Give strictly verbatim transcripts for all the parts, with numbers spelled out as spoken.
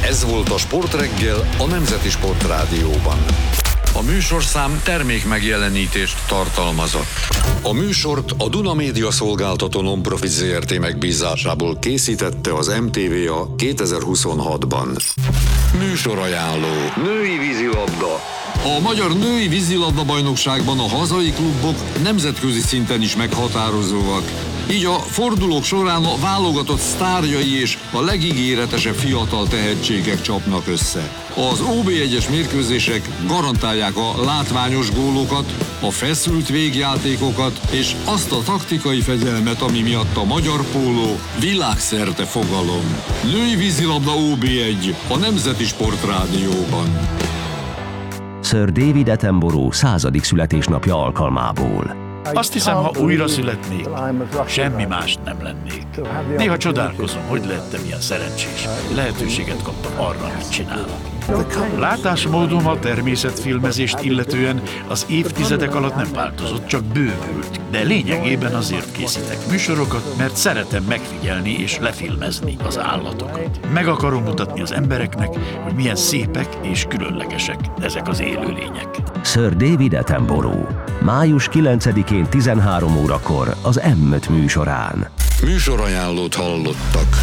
Ez volt a Sportreggel a Nemzeti Sportrádióban. A műsorszám termék megjelenítést tartalmazott. A műsort a Duna Média Szolgáltató Non-Profit Zé Er Té megbízásából készítette az em té vé a kétezer-huszonhatban. Műsorajánló. Női vízilabda. A magyar női vízilabda bajnokságban a hazai klubok nemzetközi szinten is meghatározóak. Így a fordulók során a válogatott sztárjai és a legígéretesebb fiatal tehetségek csapnak össze. Az o bé egyes mérkőzések garantálják a látványos gólokat, a feszült végjátékokat és azt a taktikai fegyelmet, ami miatt a magyar póló világszerte fogalom. Női vízilabda o bé egy a Nemzeti Sportrádióban. Sir David Attenborough századik születésnapja alkalmából. Azt hiszem, ha újra születnék, semmi mást nem lennék. Néha csodálkozom, hogy lehettem ilyen szerencsés. Lehetőséget kaptam arra, amit csinálok. Látásmódom a természetfilmezést illetően az évtizedek alatt nem változott, csak bővült. De lényegében azért készítek műsorokat, mert szeretem megfigyelni és lefilmezni az állatokat. Meg akarom mutatni az embereknek, hogy milyen szépek és különlegesek ezek az élőlények. Sir David Attenborough. május kilencedikén tizenhárom órakor az em öt műsorán. Műsorajánlót hallottak.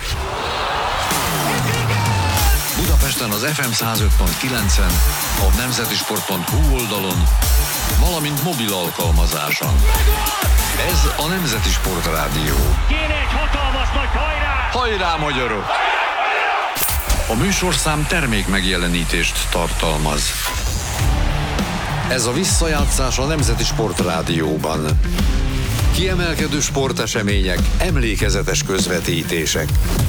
Budapesten az ef em száz öt pont kilencen, a nemzetisport pont hú oldalon, valamint mobil alkalmazáson. Ez a Nemzeti Sportrádió. Kéne egy hatalmas nagy hajrá! Hajrá, magyarok! A műsorszám termék megjelenítést tartalmaz. Ez a visszajátszás a Nemzeti Sportrádióban. Kiemelkedő sportesemények, emlékezetes közvetítések.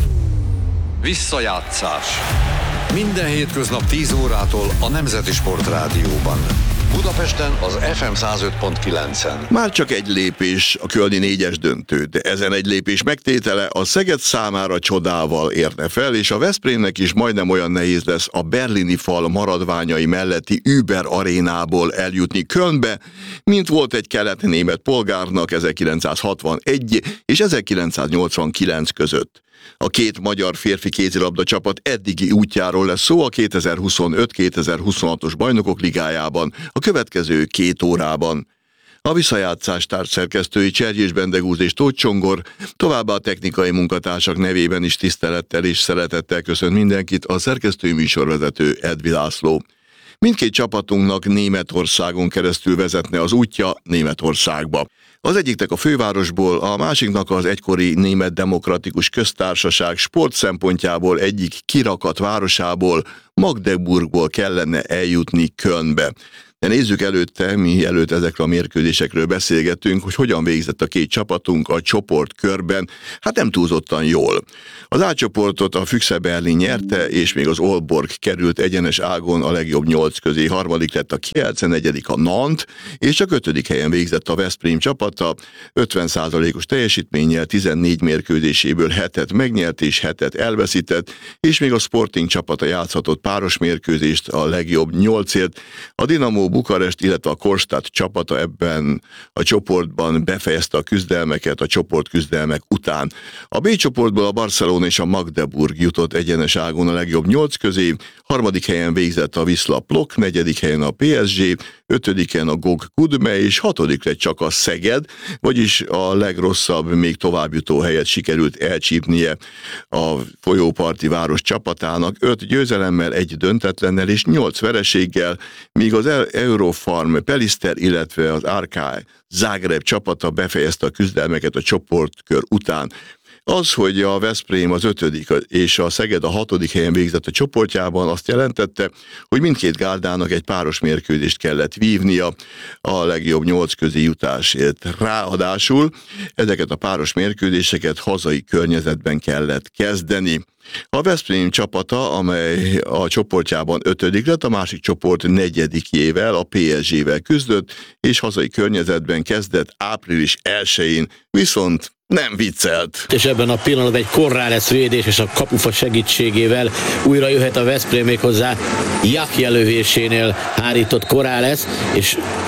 Visszajátszás. Minden hétköznap tíz órától a Nemzeti Sportrádióban. Budapesten az ef em száz öt pont kilencen. Már csak egy lépés a kölni négyes döntő, de ezen egy lépés megtétele a Szeged számára csodával érne fel, és a Veszprémnek is majdnem olyan nehéz lesz a berlini fal maradványai melletti Uber arénából eljutni Kölnbe, mint volt egy kelet-német polgárnak ezerkilencszázhatvanegy és ezerkilencszáznyolcvankilenc között. A két magyar férfi kézilabda csapat eddigi útjáról lesz szó a kétezer-huszonöt kétezer-huszonhatos Bajnokok Ligájában a következő két órában. A visszajátszás társszerkesztői Cserjés Bendegúz és Tóth Csongor, továbbá a technikai munkatársak nevében is tisztelettel és szeretettel köszönt mindenkit a szerkesztői műsorvezető Edvi László. Mindkét csapatunknak Németországon keresztül vezetne az útja Németországba. Az egyiknek a fővárosból, a másiknak az egykori Német Demokratikus Köztársaság sport szempontjából egyik kirakat városából, Magdeburgból kellene eljutni Kölnbe. De nézzük előtte, mi előtt ezekről a mérkőzésekről beszélgettünk, hogy hogyan végzett a két csapatunk a csoportkörben, hát nem túlzottan jól. Az A csoportot a Füchse Berlin nyerte, és még az Aalborg került egyenes ágon a legjobb nyolc közé, harmadik lett a Kielce, negyedik a Nantes, és csak ötödik helyen végzett a Veszprém csapata, ötven százalékos teljesítménnyel tizennégy mérkőzéséből hetet megnyert és hetet elveszített, és még a Sporting csapata játszhatott páros mérkőzést a legjobb nyolcért. A Dinamo Bukarest, illetve a Kronstadt csapata ebben a csoportban befejezte a küzdelmeket a csoportküzdelmek után. A B csoportból a Barcelona és a Magdeburg jutott egyenes ágon a legjobb nyolc közé, harmadik helyen végzett a Wisla Plock, negyedik helyen a pé es gé, ötödiken a Gog Kudme, és hatodik lett csak a Szeged, vagyis a legrosszabb, még továbbjutó helyet sikerült elcsípnie a folyóparti város csapatának, öt győzelemmel, egy döntetlennel és nyolc vereséggel, míg az Eurofarm Peliszter, illetve az er ká Zágráb csapata befejezte a küzdelmeket a csoportkör után. Az, hogy a Veszprém az ötödik és a Szeged a hatodik helyen végzett a csoportjában, azt jelentette, hogy mindkét gárdának egy páros mérkőzést kellett vívnia a legjobb nyolc közé jutásért. Ráadásul ezeket a páros mérkőzéseket hazai környezetben kellett kezdeni. A Veszprém csapata, amely a csoportjában ötödik lett, a másik csoport negyedikjével, a pé es gével küzdött, és hazai környezetben kezdett április elsején, viszont nem viccelt. És ebben a pillanatban egy Corrales védés és a kapufa segítségével újra jöhet a Veszprém, méghozzá Jak jelövésénél hárított Corrales, és már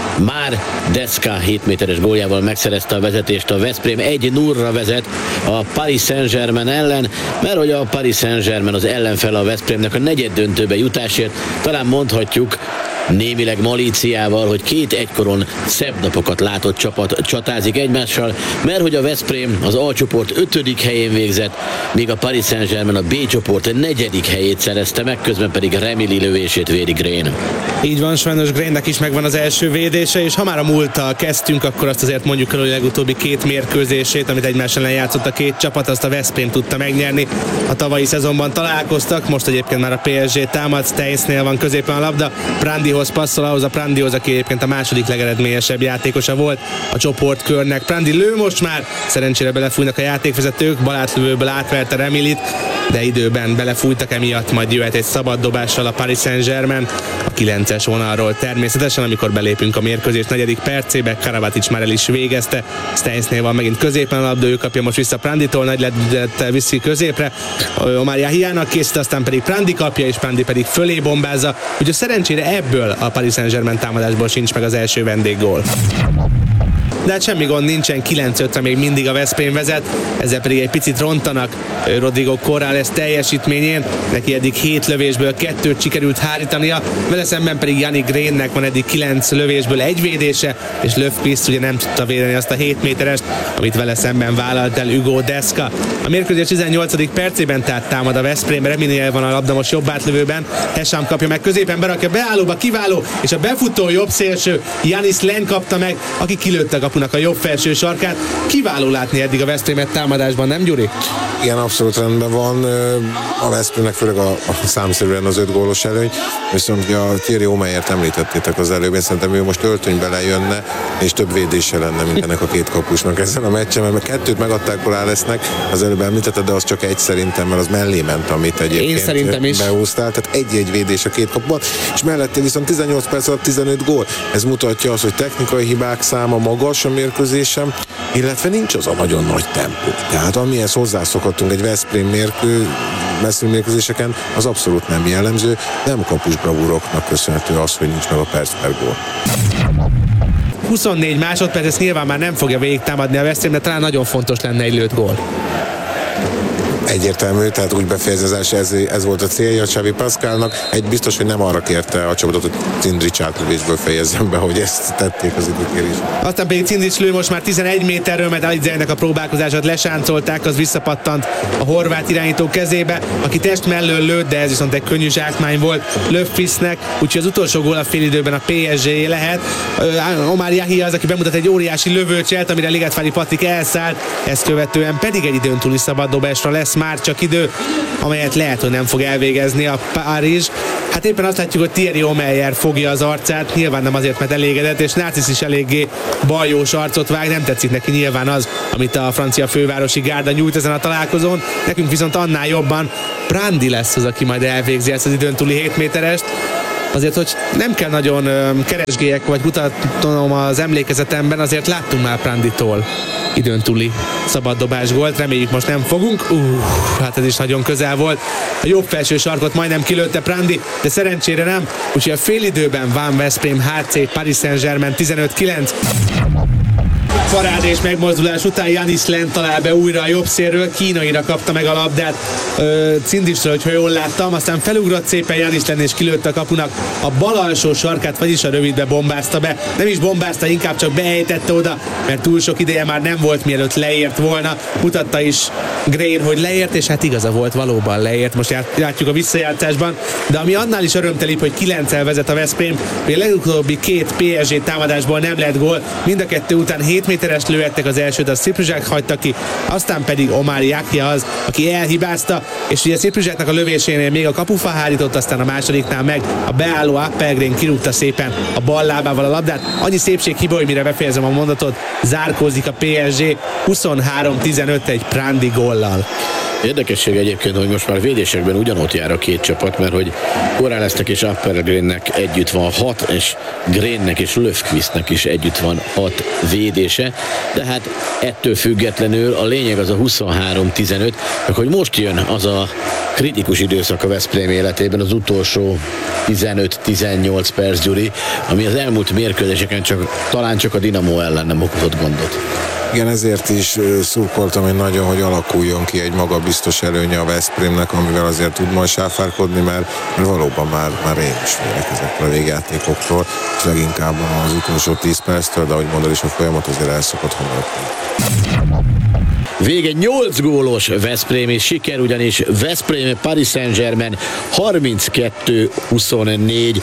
Már Deska hét méteres góljával megszerezte a vezetést, a Veszprém egy nullra vezet a Paris Saint-Germain ellen, mert hogy a Paris Saint-Germain az ellenfele a Veszprémnek a negyed döntőbe jutásért, talán mondhatjuk némileg malíciával, hogy két egykoron szebb napokat látott csapat csatázik egymással, mert hogy a Veszprém az A csoport ötödik helyén végzett, míg a Paris Saint-Germain a B csoport negyedik helyét szerezte meg, közben pedig Remili lövését védi Green. Így van, sajnos Greennek is megvan az első védése, és ha már a múlttal kezdtünk, akkor azt azért mondjuk el, hogy a legutóbbi két mérkőzését, amit egymás ellen játszott a két csapat, azt a Veszprém tudta megnyerni. A tavalyi szezonban találkoztak, most egyébként már a pé es gé támad, Steinsnél van középen a labda, Prandihoz passzol, ahhoz a Prandihoz, aki egyébként a második legeredményesebb játékosa volt a csoportkörnek. Prandi lő most már, szerencsére belefújnak a játékvezetők, balátlövőből átverte Remilit, de időben belefújtak, emiatt majd jöhet egy szabad dobással a Paris Saint-Germain a kilences vonalról. Természetesen, amikor belépünk a mérkőzés negyedik percébe, Karabatic már el is végezte, Steinsnél van megint középen a labda, ő kapja most vissza Pranditól, nagy lendülettel viszi középre, Omar Yahiának készít, aztán pedig Prandi kapja, és Prandi pedig fölé bombázza, úgyhogy szerencsére ebből a Paris Saint-Germain támadásból sincs meg az első vendéggól. De hát semmi gond nincsen, kilenc ötre még mindig a Veszprém vezet, ezzel pedig egy picit rontanak Rodrigo Corrales teljesítményén, neki eddig hét lövésből kettőt sikerült hárítania, vele szemben pedig Yannick Greennek van eddig kilenc lövésből egy védése, és Löfqvist ugye nem tudta védeni azt a hét méterest, amit vele szemben vállalt el Hugo Deska. A mérkőzés tizennyolcadik percében tehát támad a Veszprém, Reminiel van a labda most jobb átlövőben, Hesham kapja meg középen, berakja beállóba, kiváló, és a befutó jobb szélső Janis Len kapta meg, aki kilőtte a kapunak a jobb felső sarkát. Kiváló látni eddig a Veszprémet támadásban, nem Gyuri? Igen, abszolút rendben van. A Veszprémnek főleg a, a számszerűen az öt gólos előny, viszont a Thierry Omeyert említettétek az előbb, én szerintem ő most öltönybe lejönne, és több védése lenne, mint ennek a két kapusnak ezen a meccsen, mert kettőt megadták Corralesnek, az előbb említetted, de az csak egy szerintem, mert az mellé ment, amit egyébként beúsztál, tehát egy-egy védés a két kapuban, és mellette viszont tizennyolc perc alatt tizenöt gól. Ez mutatja azt, hogy technikai hibák száma magas a mérkőzésem, illetve nincs az a nagyon nagy tempó. Tehát amihez hozzászokhattunk egy Veszprém mérkő, Veszprém mérkőzéseken, az abszolút nem jellemző, nem kapus bravúroknak köszönhető az, hogy nincs meg a perc per gól. huszonnégy másodperc, ezt nyilván már nem fogja végigtámadni a Veszprém, de talán nagyon fontos lenne egy lőtt gól. Egyértelmű, tehát úgy befejezés, ez, ez volt a célja a Xavi Pascalnak. Egy biztos, hogy nem arra kérte a csapatot, hogy Cindric átlövésből fejezzen be, hogy ezt tették az időkérés. Aztán pedig Cindric lő most már tizenegy méterről, mert Alidzejnek a próbálkozását lesáncolták, az visszapattant a horvát irányító kezébe, aki test mellől lőtt, de ez viszont egy könnyű zsákmány volt Löfqvistnek, úgyhogy az utolsó gól a félidőben a pé es gé lehet. Omar Yahia az, aki bemutat egy óriási lövőcselt, amire Ligetvári Patrik elszállt, ezt követően pedig egy időn túli szabaddobásra lesz már csak idő, amelyet lehet, hogy nem fog elvégezni a Párizs. Hát éppen azt látjuk, hogy Thierry Omeyer fogja az arcát, nyilván nem azért, mert elégedett, és Narcisz is eléggé baljós arcot vág, nem tetszik neki nyilván az, amit a francia fővárosi gárda nyújt ezen a találkozón. Nekünk viszont annál jobban Prandi lesz az, aki majd elvégzi ezt az időn túli hét méterest. Azért, hogy nem kell nagyon keresgélyek vagy mutatnom az emlékezetemben, azért láttunk már Pranditól időn túli szabaddobás gólt, reméljük most nem fogunk. Uh, hát ez is nagyon közel volt. A jobb felső sarkot majdnem kilőtte Prandi, de szerencsére nem, úgyhogy a félidőben van Veszprém há cé Paris Saint-Germain tizenöt kilenc. Parádés megmozdulás után Janis Len talál be újra a jobb szélről, kínaira kapta meg a labdát Cindricsről, hogyha jól láttam, aztán felugrott szépen Janis Len és kilőtte a kapunak a bal alsó sarkát, vagyis a rövidbe bombázta be. Nem is bombázta, inkább csak beejtette oda, mert túl sok ideje már nem volt, mielőtt leért volna. Mutatta is Green, hogy leért, és hát igaza volt, valóban leért. Most látjuk a visszajátszásban, de ami annál is örömtelibb, hogy kilenccel vezet a Veszprém, hogy a legutóbbi két pé es gé támadásból nem lett gól, mind a kettő után hét méteres lőhettek, az elsőt a Sziprizsák hagyta ki, aztán pedig Omar Yahia az, aki elhibázta, és ugye Sziprizsáknak a lövésénél még a kapufa hárított, aztán a másodiknál meg a beálló Appelgren kirúgta szépen a bal lábával a labdát. Annyi szépség hiba, hogy mire befejezem a mondatot, zárkózik a pé es gé huszonhárom tizenöt egy Prandi góllal. Érdekesség egyébként, hogy most már védésekben ugyanott jár a két csapat, mert hogy Corralesnek és Appelgrennek együtt van hat, és Greennek és Löfqvistnek is együtt van hat védése, de hát ettől függetlenül a lényeg az a huszonhárom tizenöt, hogy most jön az a kritikus időszak a Veszprém életében, az utolsó tizenöt-tizennyolc perc, Gyuri, ami az elmúlt mérkőzéseken csak, talán csak a Dinamo ellen nem okozott gondot. Igen, ezért is szurkoltam, hogy nagyon, hogy alakuljon ki egy magabiztos előnye a Veszprémnek, amivel azért tud majd sáfárkodni, mert, mert valóban már, már én is félek ezekről a végjátékoktól, és leginkább az utolsó tíz perctől, de ahogy mondod is, a folyamat azért el szokott hamarabb. Vége nyolc gólos veszprémi siker, ugyanis Veszprém Paris Saint-Germain harminckettő huszonnégy.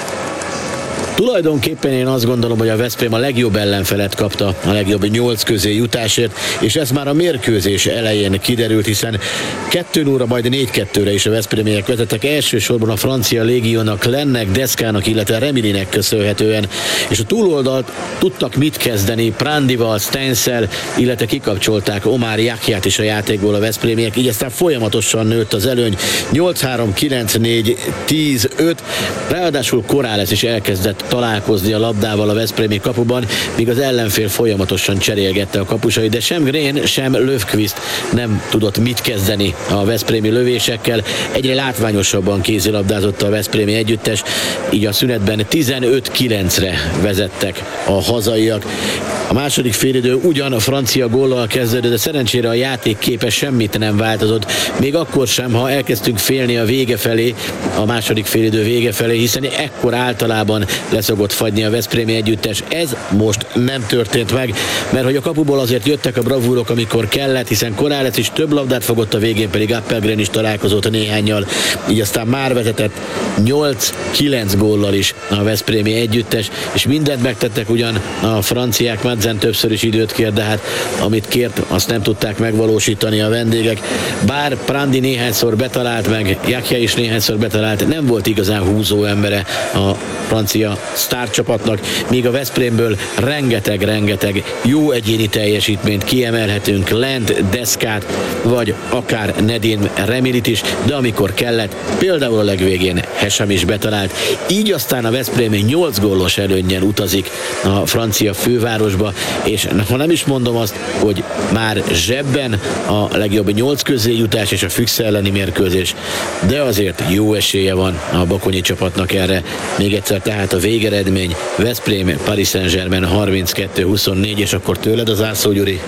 Tulajdonképpen én azt gondolom, hogy a Veszprém a legjobb ellenfelet kapta a legjobb nyolc közé jutásért, és ez már a mérkőzés elején kiderült, hiszen kettő nullra, majd négy kettőre is a veszprémiek vezettek, elsősorban a francia légiónak, Lennek, Deskának, illetve Remilinek köszönhetően, és a túloldalt tudtak mit kezdeni Prandival, Stenszel, illetve kikapcsolták Omar Yahyát is a játékból a veszprémiek, így aztán folyamatosan nőtt az előny, nyolc három, kilenc négy, tíz öt, ráadásul Corrales is elkezdett találkozni a labdával a veszprémi kapuban, míg az ellenfél folyamatosan cserélgette a kapusai, de sem Grén, sem Löfqvist nem tudott mit kezdeni a veszprémi lövésekkel. Egyre látványosabban kézilabdázott a veszprémi együttes, így a szünetben tizenöt kilencre vezettek a hazaiak. A második félidő ugyan a francia góllal kezdődött, de szerencsére a játékképe semmit nem változott, még akkor sem, ha elkezdtünk félni a vége felé, a második félidő vége felé, hiszen ekkor általában leszokott fagyni a veszprémi együttes. Ez most nem történt meg, mert hogy a kapuból azért jöttek a bravúrok, amikor kellett, hiszen Corrales is több labdát fogott, a végén pedig Appelgren is találkozott néhánnyal, így aztán már vezetett nyolc kilenc góllal is a veszprémi együttes, és mindent megtettek ugyan a franciák, Madsen többször is időt kér, de hát amit kért, azt nem tudták megvalósítani a vendégek. Bár Prandi néhányszor betalált meg, Yahya is néhányszor betalált, nem volt igazán húzó embere a francia sztárcsapatnak, míg a Veszprémből rengeteg-rengeteg jó egyéni teljesítményt kiemelhetünk, Lent, Deskát, vagy akár Nedim Remilit is, de amikor kellett, például a legvégén Hesham is betalált. Így aztán a Veszprém nyolc gólos előnnyel utazik a francia fővárosba, és ha nem is mondom azt, hogy már zsebben a legjobb nyolc közé jutás és a Füchse elleni mérkőzés, de azért jó esélye van a bakonyi csapatnak erre. Még egyszer tehát a végeredmény Veszprém Paris Saint-Germain harminckettő huszonnégy, és akkor tőled az zárszó, Gyuri?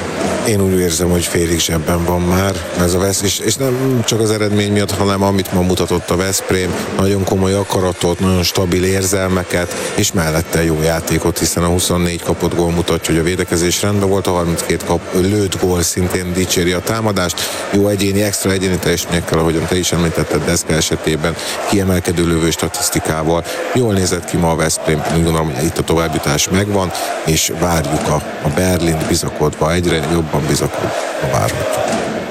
Én úgy érzem, hogy félig zsebben van már ez a Vesz, és, és nem csak az eredmény miatt, hanem amit ma mutatott a Veszprém, nagyon komoly akaratot, nagyon stabil érzelmeket, és mellette jó játékot, hiszen a huszonnégy kapott gól mutatja, hogy a védekezés rendben volt, a harminckét kap, lőtt gól szintén dicséri a támadást, jó egyéni, extra egyéni teljesményekkel, ahogyan te is említetted, Deska esetében, kiemelkedő lövő statisztikával. Jól nézett ki ma a Veszprém, úgy gondolom, hogy itt a továbbjutás megvan, és várjuk a, a Berlint bizakodva, egyre jobb bizakodva várhatjuk.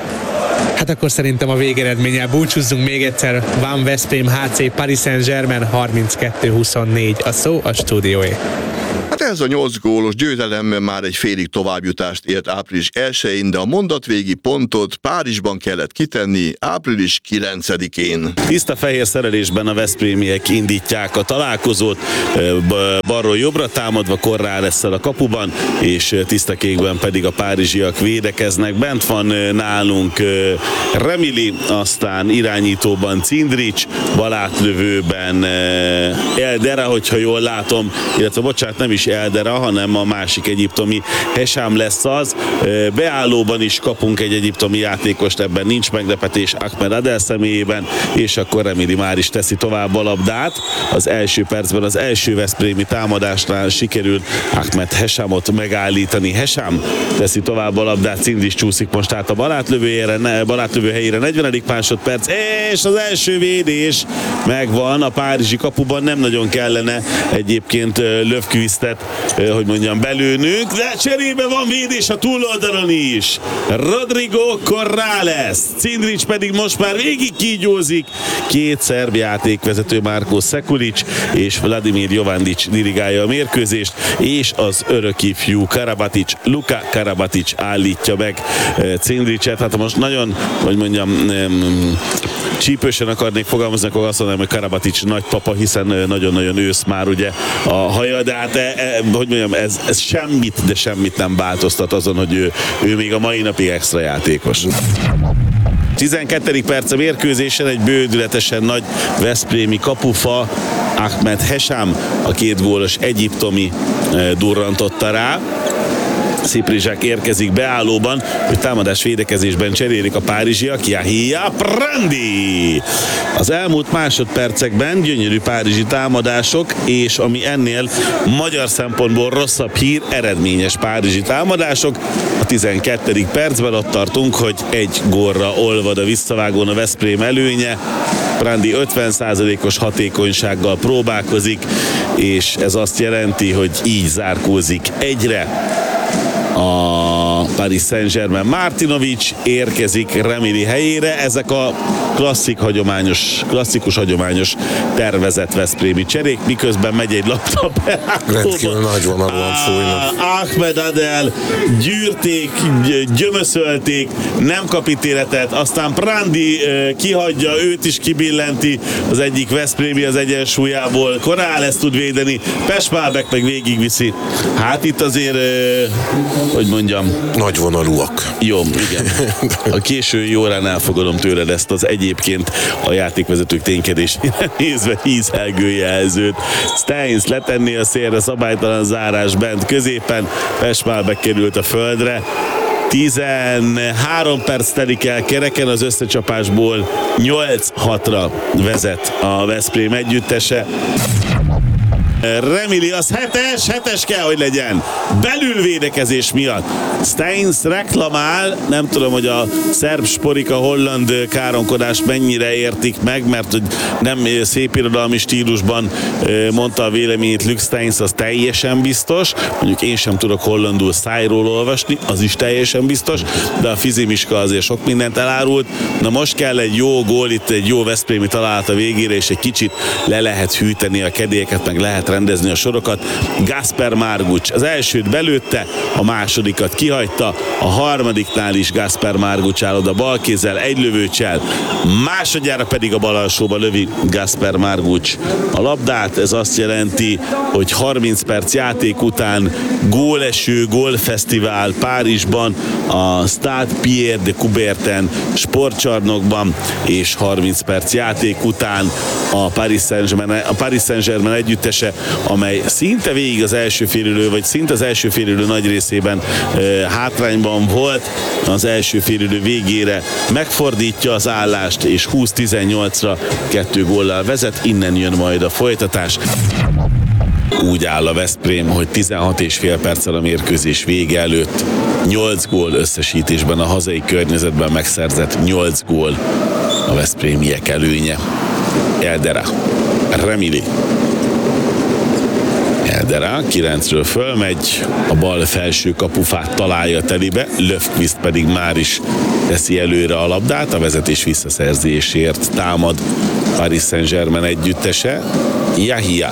Hát akkor szerintem a végeredménnyel búcsúzzunk még egyszer. Van Veszprém há cé Paris Saint-Germain harminckettő huszonnégy. A szó a stúdióé. Hát ez a nyolc gólos győzelemmel már egy félig továbbjutást ért április elsején, de a mondatvégi pontot Párizsban kellett kitenni április kilencedikén. Tiszta fehér szerelésben a veszprémiek indítják a találkozót, balról jobbra támadva Corralessel a kapuban, és tiszta kékben pedig a párizsiak védekeznek. Bent van nálunk Remili, aztán irányítóban Cindric, balátlövőben Eldera, hogyha jól látom, illetve bocsánat, nem is Eldera, hanem a másik egyiptomi Hesham lesz az. Beállóban is kapunk egy egyiptomi játékost, ebben nincs meglepetés Ahmed Adel személyében, és akkor Remili már is teszi tovább a labdát. Az első percben, az első veszprémi támadásnál sikerült Ahmed Heshamot megállítani. Hesham teszi tovább a labdát, Cindric csúszik most át a balátlövőjére, balátlövő helyére, negyvenedik másodperc, és az első védés megvan a párizsi kapuban, nem nagyon kellene egyébként Löfqvistet, hogy mondjam, belőnünk, de cserébe van védés a túloldalon is. Rodrigo Corrales, Cindric pedig most már végig kígyózik. Két szerb játékvezető, Marko Sekulic és Vladimir Jovandic dirigálja a mérkőzést, és az örökifjú Karabatic, Luka Karabatic állítja meg Cindricet. Hát most nagyon, hogy mondjam, csípősen akarnék fogalmazni, akkor azt mondanám, hogy Karabatic nagypapa, hiszen nagyon-nagyon ősz már ugye a haja, de hát e, e, hogy mondjam, ez, ez semmit, de semmit nem változtat azon, hogy ő, ő még a mai napig extra játékos. tizenkettedik perc a mérkőzésen egy bődületesen nagy veszprémi kapufa, Ahmed Hesham, a két gólos egyiptomi durrantotta rá. Sziprizsák érkezik beállóban, hogy támadás védekezésben cserélik a párizsiak. Yahia Prandi! Az elmúlt másodpercekben gyönyörű párizsi támadások, és ami ennél magyar szempontból rosszabb hír, eredményes párizsi támadások. A tizenkettedik percben ott tartunk, hogy egy gólra olvad a visszavágón a Veszprém előnye. Prandi ötven százalékos hatékonysággal próbálkozik, és ez azt jelenti, hogy így zárkózik egyre a Paris Saint-Germain. Martinovic érkezik Remili helyére. Ezek a klasszik, hagyományos, klasszikus, hagyományos tervezett veszprémi cserék, miközben megy egy labda beállóba. Rendkívül nagy vonalúan fújnak. Ahmed Adel gyűrték, gyömöszölték, nem kap ítéletet, aztán Prandi kihagyja, őt is kibillenti, az egyik veszprémi az egyensúlyából. Corrales tud védeni, Pespálbek meg végigviszi. Hát itt azért, hogy mondjam, nagy vonalúak. Jó, igen. A késői órán elfogadom tőled ezt az egyébként a játékvezetők ténykedésére nézve hízelgő jelzőt. Steins letenni a szélre, szabálytalan zárás bent középen, Pespálbek került a földre. tizenhárom perc telik el kereken, az összecsapásból nyolc hatra vezet a Veszprém együttese. Remili az hetes, hetes kell, hogy legyen. Belülvédekezés miatt. Steins reklamál, nem tudom, hogy a szerb sporika holland káromkodást mennyire értik meg, mert hogy nem szépirodalmi stílusban mondta a véleményét Luc Steins, az teljesen biztos. Mondjuk én sem tudok hollandul szájról olvasni, az is teljesen biztos, de a fizimiska azért sok mindent elárult. Na most kell egy jó gól, itt egy jó veszprémi találat a végére, és egy kicsit le lehet hűteni a kedélyeket, meg lehet rendezni a sorokat. Gasper Margucs az elsőt belőtte, a másodikat kihagyta, a harmadiknál is Gasper Margucs áll oda balkézzel, egy lövőcsel, másodjára pedig a bal alsóba lövi Gasper Margucs a labdát. Ez azt jelenti, hogy harminc perc játék után góleső, gólfesztivál Párizsban, a Stade Pierre de Coubertin sportcsarnokban, és harminc perc játék után a Paris Saint-Germain, a Paris Saint-Germain együttese, amely szinte végig az első félidő, vagy szinte az első félidő nagy részében e, hátrányban volt, az első félidő végére megfordítja az állást, és húsz tizennyolcra kettő góllal vezet, innen jön majd a folytatás. Úgy áll a Veszprém, hogy tizenhat és fél perccel a mérkőzés vége előtt nyolc gól összesítésben a hazai környezetben megszerzett nyolc gól a veszprémiek előnye. Eldera, Remili. Eldera kilencről fölmegy, a bal felső kapufát találja telibe, Löfqvist pedig már is teszi előre a labdát, a vezetés visszaszerzésért támad Paris Saint-Germain együttese. Yahia.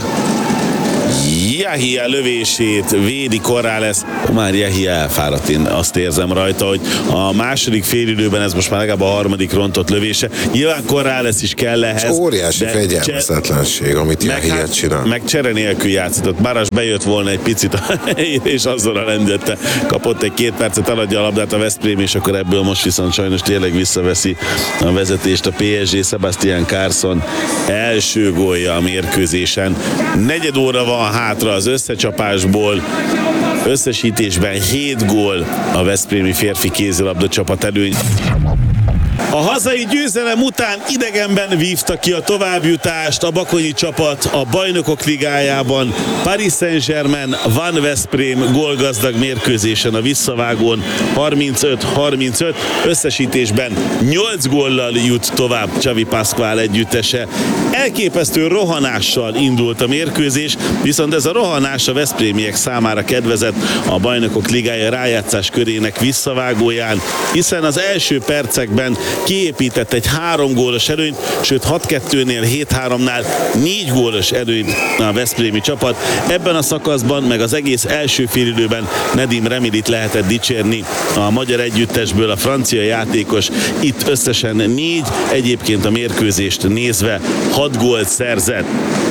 Yahia lövését védi Corrales. Már Yahia elfáradt, én azt érzem rajta, hogy a második félidőben ez most már legalább a harmadik rontott lövése. Nyilván Corrales is kell ehhez. Ez óriási fegyelmezetlenség, amit Yahia hát, csinál. Meg csere nélkül játszott. Báras bejött volna egy picit és azzal lendette. Kapott egy két percet, eladja a labdát a Veszprém, és akkor ebből most viszont sajnos tényleg visszaveszi a vezetést a pé es gé. Sebastian Carson első gólja a mérkőzésen. Negyed óra van hátra az összecsapásból, összesítésben hét gól a veszprémi férfi kézilabda csapat előny. A hazai győzelem után idegenben vívta ki a továbbjutást a bakonyi csapat a Bajnokok Ligájában. Paris Saint-Germain Van Veszprém gólgazdag mérkőzésen a visszavágón harmincöt harmincöt, összesítésben nyolc góllal jut tovább Xavi Pascual együttese. Elképesztő rohanással indult a mérkőzés, viszont ez a rohanás a veszprémiek számára kedvezett a Bajnokok Ligája rájátszás körének visszavágóján, hiszen az első percekben kiépített egy három gólos előnyt, sőt hat kettőnél, hét háromnál négy gólos előnyt a veszprémi csapat. Ebben a szakaszban, meg az egész első félidőben Nedim Remilit lehetett dicsérni a magyar együttesből, a francia játékos itt összesen négy, egyébként a mérkőzést nézve hat gólt szerzett.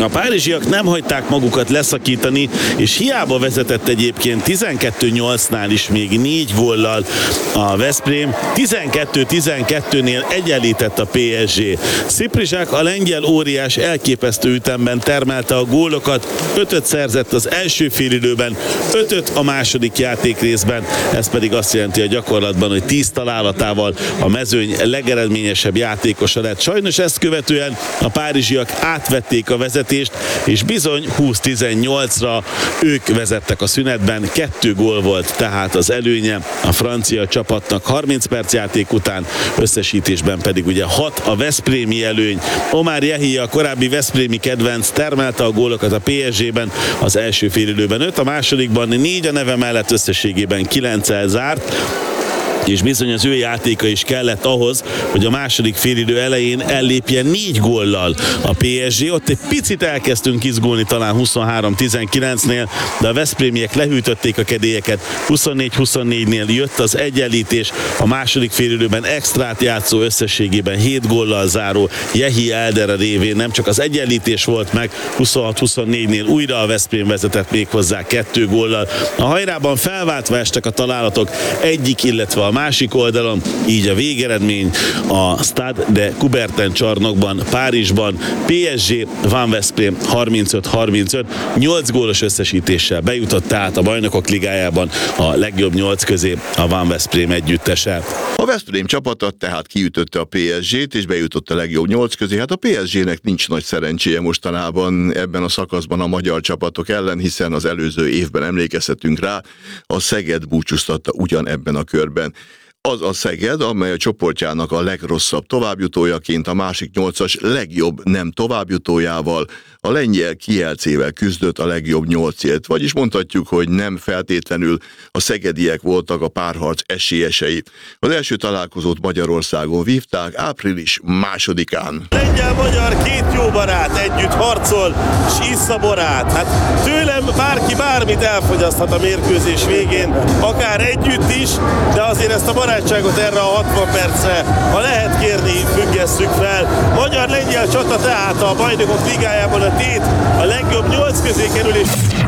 A párizsiak nem hagyták magukat leszakítani, és hiába vezetett egyébként tizenkettő nyolcnál is még négy góllal a Veszprém, tizenkettő tizenkettőnél egyenlített a pé es gé. Sziprizsák, a lengyel óriás elképesztő ütemben termelte a gólokat, ötöt szerzett az első félidőben, ötöt a második játékrészben, ez pedig azt jelenti a gyakorlatban, hogy tíz találatával a mezőny legeredményesebb játékosa lett. Sajnos ezt követően a párizsiak átvették a vezetést, és bizony húsz tizennyolcra ők vezettek a szünetben, kettő gól volt tehát az előnye a francia csapatnak harminc perc játék után, összesítésben pedig ugye hat a veszprémi előny. Omar Yehia, a korábbi veszprémi kedvenc, termelte a gólokat a pé es gében, az első félidőben öt, a másodikban négy, a neve mellett összességében kilenccel zárt, és bizony az ő játéka is kellett ahhoz, hogy a második félidő elején ellépjen négy góllal a pé es gé. Ott egy picit elkezdtünk izgulni talán huszonhárom tizenkilencnél, de a veszprémiek lehűtötték a kedélyeket, huszonnégy huszonnégynél jött az egyenlítés, a második félidőben extrát játszó, összességében hét góllal záró Yehia Eldere révén nem csak az egyenlítés volt meg, huszonhat huszonnégynél újra a Veszprém vezetett még hozzá kettő góllal. A hajrában felváltva estek a találatok egyik, illetve a másik oldalon, így a végeredmény a Stade de Coubertin csarnokban, Párizsban, pé es gé Van Veszprém harmincöt harmincöt, nyolc gólos összesítéssel bejutott tehát a Bajnokok Ligájában a legjobb nyolc közé a Van Veszprém együttese. A Veszprém csapata tehát kiütötte a pé es gét, és bejutott a legjobb nyolc közé. Hát a pé es gének nincs nagy szerencséje mostanában ebben a szakaszban a magyar csapatok ellen, hiszen az előző évben emlékezhetünk rá, a Szeged búcsúztatta ugyan ebben a körben. Az a Szeged, amely a csoportjának a legrosszabb továbbjutójaként a másik nyolcas legjobb nem továbbjutójával, a lengyel Kielcével küzdött a legjobb nyolcért, vagyis mondhatjuk, hogy nem feltétlenül a szegediek voltak a párharc esélyesei. Az első találkozót Magyarországon vívták április másodikán. Lengyel-magyar két jó barát együtt harcol, és issza borát. Hát tőlem bárki bármit elfogyaszthat a mérkőzés végén, akár együtt is, de azért ezt a barátságot erre a hatvan percre, ha lehet kérni, függesszük fel. Magyar-lengyel csata tehát a Bajnokok Ligájában a tét a legjobb nyolc közé kerülés.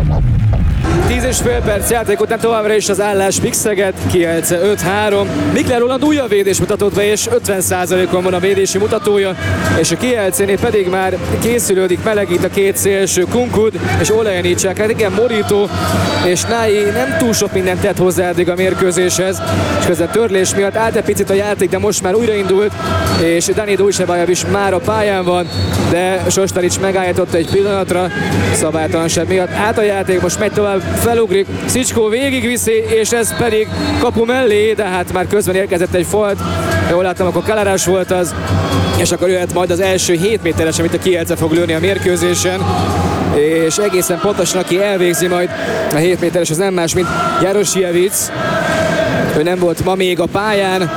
tíz és fél perc játék után továbbra is az állás Pixeget, Kielce öt három. Mikler Roland újabb védés mutatott be, és ötven százalékon van a védési mutatója, és a Kielcénél pedig már készülődik, melegít a két szélső, Kunkud és Olejnicsák. Hát igen, Morito és Nái nem túl sok mindent tett hozzá eddig a mérkőzéshez, és közben törlés miatt állt egy picit a játék, de most már újraindult, és Dani Dujsebajev is már a pályán van, de Sostarics megállította egy pillanatra, szabálytalanság miatt. Át a játék, most megy tovább, felugrik, Szicskó végigviszi, és ez pedig kapu mellé, de hát már közben érkezett egy folt, jól láttam, akkor Kalarás volt az, és akkor jöhet majd az első hét méteres, amit a Kielce fog lőni a mérkőzésen, és egészen pontosan, aki elvégzi majd a hét méteres, az nem más, mint Jarosjevic. Ő nem volt ma még a pályán,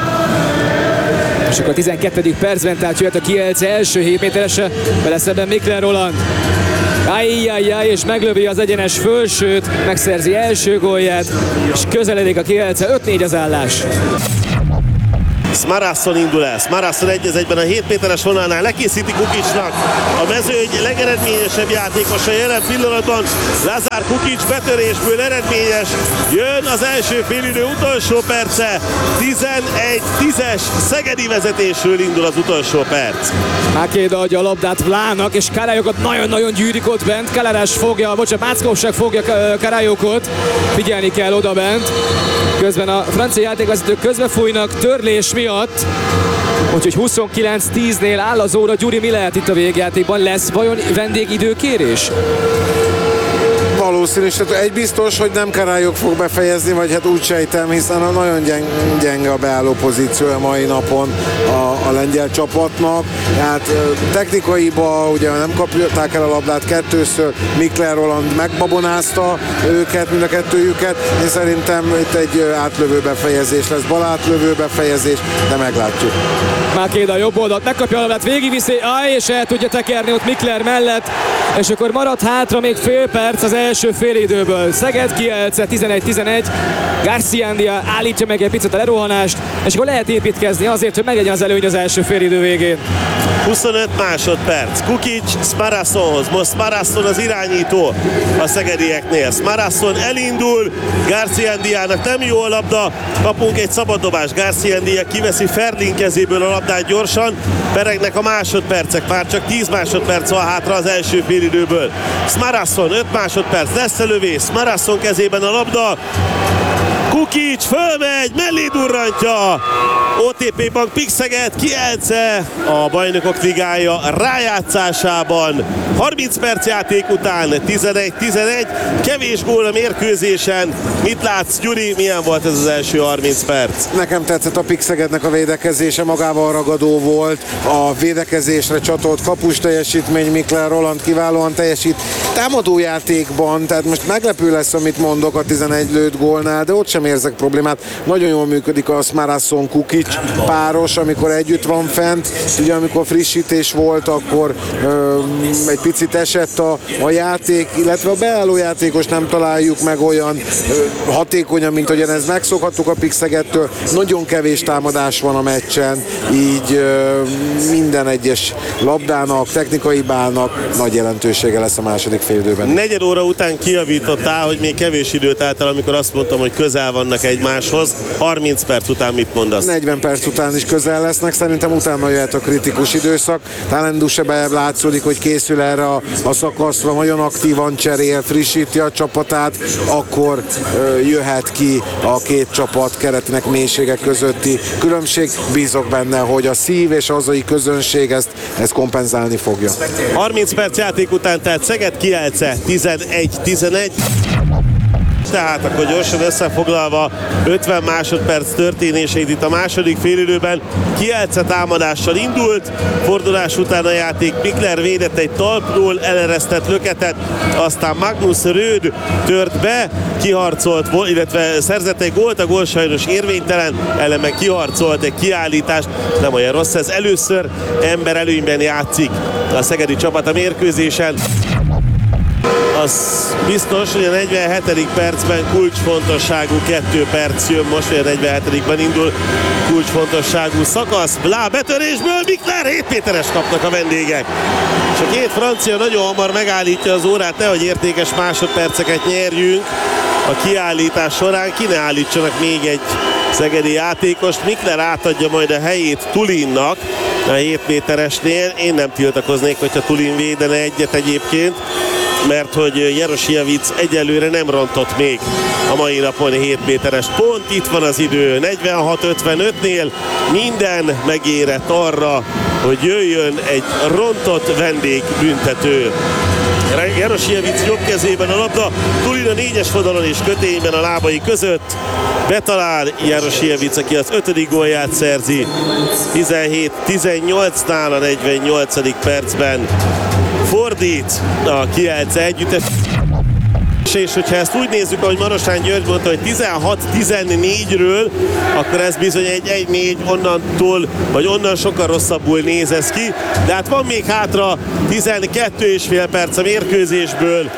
és akkor a tizenkettedik percben, tehát jöhet a Kielce első hét méterese, vele szemben Mikler Roland. Ajjajjaj, és meglövi az egyenes fölsőt, megszerzi első gólját, és közeledik a Kielce, öt négy az állás. Smarasson indul el, Smarasson egy egyben a hét méteres vonalnál lekészíti Kukicsnak. A mezőny legeredményesebb játékosa jelen pillanatban Lazar Kukics, betörésből eredményes. Jön az első félidő utolsó perce, tizenegy tízes szegedi vezetésről indul az utolsó perc. Mákéda adja a labdát Vlának, és Karajókot nagyon-nagyon gyűrik ott bent. Kalarás fogja, bocsánat, Máckovság fogja Karajókot, figyelni kell oda bent. Közben a francia játékvezetők közbefújnak törlés miatt, úgyhogy huszonkilenc tíznél áll az óra. Gyuri, mi lehet itt a végjátékban? Lesz vajon vendégidőkérés? Valószínű, egy biztos, hogy nem Karajók fog befejezni, vagy hát úgy sejtem, hiszen a nagyon gyeng, gyenge a beálló pozíciója mai napon a, a lengyel csapatnak. Hát technikaiba ugye nem kapták el a labdát kettőször, Mikler Roland megbabonázta őket, mind a kettőjüket. Én szerintem itt egy átlövő befejezés lesz, bal átlövő befejezés, de meglátjuk. Mákéda a jobb oldalt, megkapja a labdát, végigviszi, áj, és el tudja tekerni ott Mikler mellett, és akkor marad hátra még fél perc az első félidőből. Szeged Kielce tizenegy tizenegy, Garciandia állítja meg egy picit a lerohanást, és akkor lehet építkezni azért, hogy meglegyen az előny az első félidő végén. huszonöt másodperc. Kukic Smarassonhoz. Most Smarasson az irányító a szegedieknél. Smarasson elindul, Garciandiának nem jó a labda, kapunk egy szabaddobást. Garciandia kiveszi Ferlin kezéből a labdát gyorsan, peregnek a másodpercek, már csak tíz másodperc van hátra az első félidőből. Smarasson öt másodperc, lesz a lövés, Smarasson kezében a labda, Kukic fölmegy, mellé durrantja. o té pé Bank Pixeget Kielce a Bajnokok Ligája rájátszásában. harminc perc játék után tizenegy tizenegy, kevés gól a mérkőzésen. Mit látsz, Gyuri, milyen volt ez az első harminc perc? Nekem tetszett a Pixegednek a védekezése, magával ragadó volt, a védekezésre csatolt kapus teljesítmény, Mikler Roland kiválóan teljesít támadójátékban, tehát most meglepő lesz, amit mondok a tizenegy lőtt gólnál, de ott sem érzek problémát. Nagyon jól működik a Smarasson Kukic páros, amikor együtt van fent. Ugye amikor frissítés volt, akkor ö, egy picit esett a, a játék, illetve a beálló játékos nem találjuk meg olyan ö, hatékonyan, mint ahogyan ez megszokhattuk a Pixegettől. Nagyon kevés támadás van a meccsen, így ö, minden egyes labdának, technikai bálnak nagy jelentősége lesz a második félidőben. Negyed óra után kijavítottál, hogy még kevés időt állt el, amikor azt mondtam, hogy közel vannak egymáshoz. harminc perc után mit mondasz? negyven perc után is közel lesznek, szerintem utána jöhet a kritikus időszak. Talán Dusebel látszódik, hogy készül erre a, a szakaszra, nagyon aktívan cserél, frissíti a csapatát, akkor ö, jöhet ki a két csapat keretének mélysége közötti különbség. Bízok benne, hogy a szív és a hazai közönség ezt, ezt kompenzálni fogja. harminc perc játék után, tehát Szeged Kielce tizenegy tizenegy. Tehát akkor gyorsan összefoglalva ötven másodperc történéseit itt a második félidőben. Kielce támadással indult, fordulás után a játék Mikler védett egy talpról eleresztett löketet, aztán Magnus Röd tört be, kiharcolt, illetve szerzett egy gólt, a gól sajnos érvénytelen, ellen meg kiharcolt egy kiállítást, nem olyan rossz ez, először ember előnyben játszik a szegedi csapat a mérkőzésen. Az biztos, hogy a negyvenhetedik percben kulcsfontosságú kettő perc jön, most hogy a negyvenhetedikben indul kulcsfontosságú szakasz. Blá betörésből Mikler, hét méteres kapnak a vendégek. És a két francia nagyon hamar megállítja az órát, nehogy értékes másodperceket nyerjünk a kiállítás során, ki ne állítsanak még egy szegedi játékost. Mikler átadja majd a helyét Tulinnak a hét méteresnél. Én nem tiltakoznék, hogyha Tulin védene egyet egyébként, mert hogy Jerosievic egyelőre nem rontott még a mai napon hét méteres. Pont itt van az idő, negyvenhat ötvenötnél minden megérett arra, hogy jöjjön egy rontott vendégbüntető. Jerosievic jobb kezében a labda, Tulin a négyes vonalon és kötényben a lábai között. Betalál Jerosievic, aki az ötödik gólját szerzi. tizenhét tizennyolcnál a negyvennyolcadik percben fordít a Kielce együttes. És hogyha ezt úgy nézzük, ahogy Marosán György mondta, hogy tizenhat tizennégyről, akkor ez bizony egy egy négy onnantól, vagy onnan sokkal rosszabbul néz ez ki. De hát van még hátra tizenkettő és fél perc a mérkőzésből.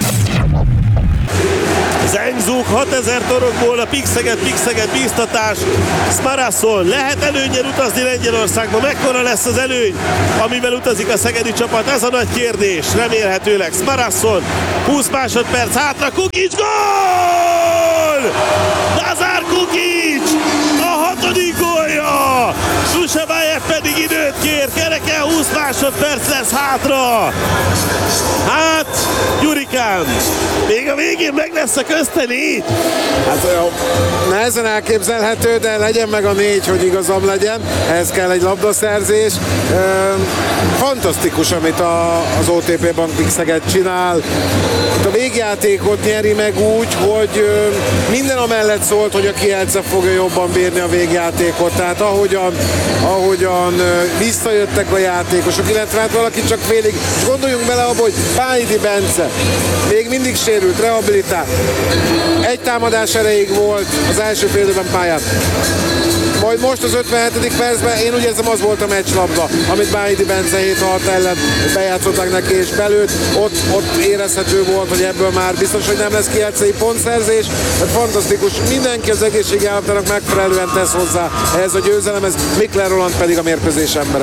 Zengzuk hatezer torokból a Pixeget, Pixeget bíztatás. Smarasson lehet előnnyel utazni Lengyelországba. Mekkora lesz az előny, amivel utazik a szegedi csapat? Ez a nagy kérdés. Remélhetőleg Smarasson. húsz másodperc hátra. Kukic gól! Lazar Kukic! A hatodik gólja! Dusebájev pedig időt kér. Kereken húsz másodperc lesz hátra. Hát, Gyurikám, még a végén meg lesz a közte négy. Hát nehezen elképzelhető, de legyen meg a négy, hogy igazam legyen. Ehhez kell egy labdaszerzés. Fantasztikus, amit a, az o té pé Bank Pixeget csinál. Itt a végjátékot nyeri meg úgy, hogy minden amellett szólt, hogy a Kielce fogja jobban bírni a végjátékot. Tehát ahogyan, ahogyan visszajöttek a játékosok, illetve hát valaki csak félig. És gondoljunk bele abba, hogy Pályidi Bence még mindig sérült, rehabilitált. Egy támadás erejéig volt az első fél időben pályán. majd most az ötvenhetedik percben én úgy érzem, az volt a meccslabda, amit Bánhidi Bence hét hat ellen bejátszottak neki és belőtt, ott, ott érezhető volt, hogy ebből már biztos, hogy nem lesz kielcei pontszerzés, tehát fantasztikus, mindenki az egészségi állapotának megfelelően tesz hozzá ehhez a győzelemhez, Mikler Roland pedig a mérkőzés embere.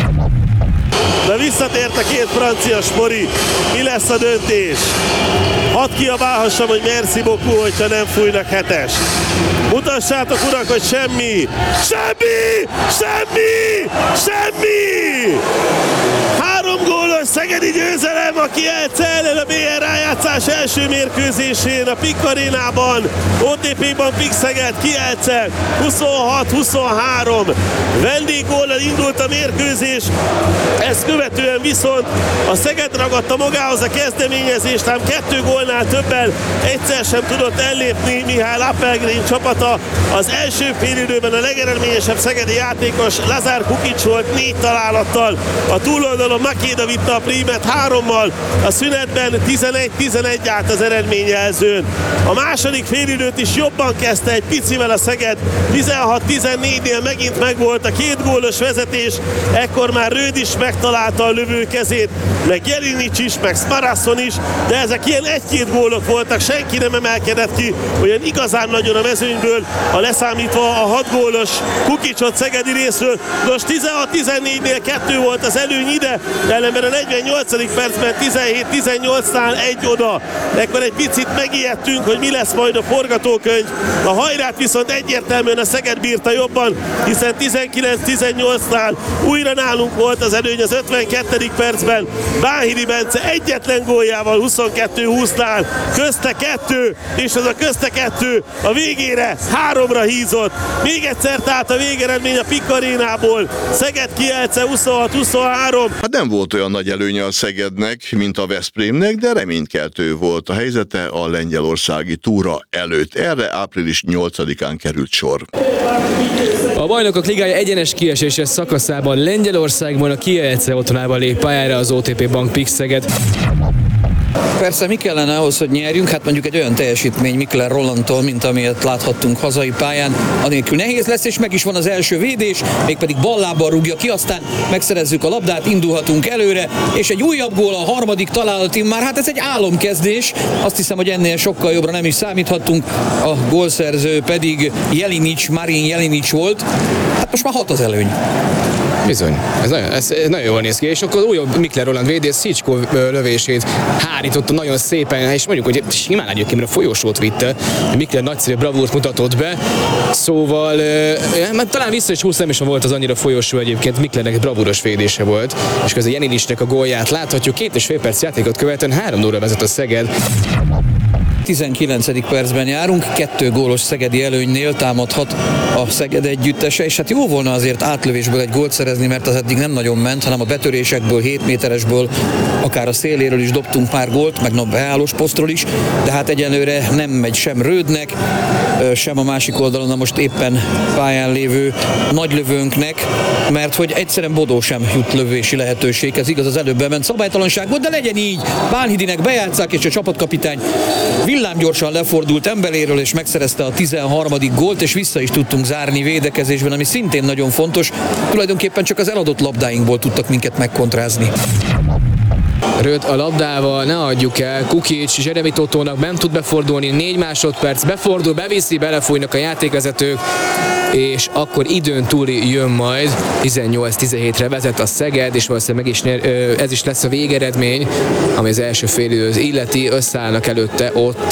De visszatért a két francia spori. Mi lesz a döntés? Hadd kiabálhassam, hogy merci beaucoup, hogyha nem fújnak hetes. Mutassátok, urak, hogy semmi! Semmi! Semmi! Semmi! Három gólos szegedi győzelem a Kielce ellen a bé er rájátszás első mérkőzésén a Pik Arénában. o té pé Bank Pik Szeged, Kielce huszonhat huszonhárom. Vendéggóllal indult a mérkőzés, ezt követően viszont a Szeged ragadta magához a kezdeményezést, ám kettő gólnál többel egyszer sem tudott ellépni Mihály Appelgren csapata. Az első félidőben a legeredményesebb szegedi játékos Lazár Kukic volt négy találattal. A túloldalon Makéda vitte a prímet hárommal, a szünetben tizenegy tizenegy állt az eredményjelzőn. A második félidőt is jobban kezdte egy picivel a Szeged, tizenhat tizennégynél megint megvolt a két gólos vezetés, ekkor már Rőd is megtalálta a lövőkezét, meg Jelinics is, meg Smarasson is, de ezek ilyen egy-két gólok voltak, senki nem emelkedett ki olyan igazán nagyon a mezőnyből, a leszámítva a hat gólos Kukicot szegedi részről. Nos, tizenhat tizennégynél kettő volt az előny ide, de ellenben a negyvennyolcadik percben tizenhét tizennyolcnál egy oda. Ekkor egy picit megijedtünk, hogy mi lesz majd a forgatókönyv. A hajrát viszont egyértelműen a Szeged bírta jobban, hiszen tizenkilenc tizennyolcnál újra nálunk volt az előny az ötvenkettedik percben. Bánhidi Bence egyetlen góljával huszonkettő húsznál közte kettő, és az a közte kettő a végére háromra hízott. Még egyszer tehát a végeredmény a Pik Arénából. Szeged Kielce huszonhat huszonhárom. Hát nem volt olyan nagy előnye a Szegednek, mint a Veszprémnek, de reménykeltő volt a helyzete a lengyelországi túra előtt. Erre április nyolcadikán került sor. A Bajnokok Ligája egyenes kieséses szakaszában Lengyelországban a Kielce otthonában lép pályára az o té pé Bank Pik Szeged. Persze mi kellene ahhoz, hogy nyerjünk? Hát mondjuk egy olyan teljesítmény Mikler Rolandtól, mint amilyet láthattunk hazai pályán. Anélkül nehéz lesz, és meg is van az első védés, mégpedig ballábbal rúgja ki, aztán megszerezzük a labdát, indulhatunk előre, és egy újabb gól, a harmadik találati már, hát ez egy álomkezdés. Azt hiszem, hogy ennél sokkal jobbra nem is számíthattunk. A gólszerző pedig Jelinics, Marin Jelinics volt. Hát most már hat az előny. Bizony, ez nagyon, ez nagyon jól néz ki, és akkor újabb Mikler Roland védés Szicskó lövését hárította nagyon szépen, és mondjuk, hogy simán egyébként a folyosót vitte, Mikler nagyszerű bravúrt mutatott be, szóval eh, talán vissza is húsz, nem is volt az annyira folyosó egyébként, Miklernek bravúros védése volt, és közben Jelinicsnek a gólját láthatjuk, két és fél perc játékot követően három óra vezet a Szeged. tizenkilencedik percben járunk, kettő gólos szegedi előnynél támadhat a Szeged együttese, és hát jó volna azért átlövésből egy gólt szerezni, mert az eddig nem nagyon ment, hanem a betörésekből, hét méteresből, akár a széléről is dobtunk pár gólt, meg a beállós posztról is, de hát egyenlőre nem megy sem Rődnek, sem a másik oldalon a most éppen pályán lévő nagylövőnknek, mert hogy egyszerűen Bodó sem jut lövési lehetőség, ez igaz, az előbb bement szabálytalanság volt, de legyen így, Bánhidinek bejátsszák, és a csapatkapitány villámgyorsan lefordult emberéről, és megszerezte a tizenharmadik gólt, és vissza is tudtunk zárni védekezésben, ami szintén nagyon fontos. Tulajdonképpen csak az eladott labdáinkból tudtak minket megkontrázni. Röd a labdával, ne adjuk el, Kukic Zseremi Totónak nem tud befordulni, négy másodperc, befordul, beviszi, belefújnak a játékvezetők, és akkor időn túli jön majd, tizennyolc tizenhétre vezet a Szeged, és valószínűleg meg is nyer, ez is lesz a végeredmény, ami az első félidőt illeti, összeállnak előtte ott.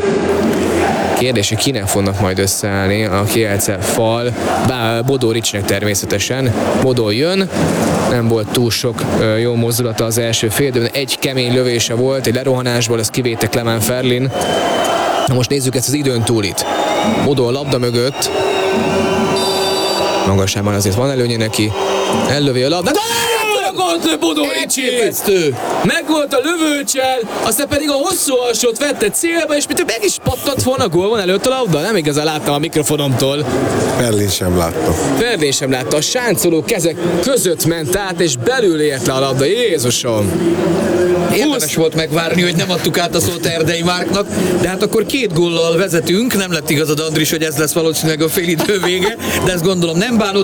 Kérdés, hogy kinek fognak majd összeállni a Kielce fal, bár Bodó Ricsnek természetesen. Bodó jön, nem volt túl sok jó mozdulata az első félidőben, egy kemény lövése volt, egy lerohanásból, ezt kivétte Clement Ferlin. Na most nézzük ezt az időn túlit. Bodó a labda mögött, magasában azért van előnye neki, ellövi a labdát, gólt lő Bodó Ricsi! Megvolt a lövőcsel, aztán pedig a hosszú alsót vette célba, és mint meg is pattant volna, gól van előtt a labda? Nem igazán láttam a mikrofonomtól. Berlin sem látta. Berlin sem látta, a sáncoló kezek között ment át, és belül ért le a labda. Jézusom! Érdemes volt megvárni, hogy nem adtuk át a szót Erdei Márknak, de hát akkor két góllal vezetünk, nem lett igazad, Andris, hogy ez lesz valószínűleg a félidő vége, de ezt gondolom nem bánod.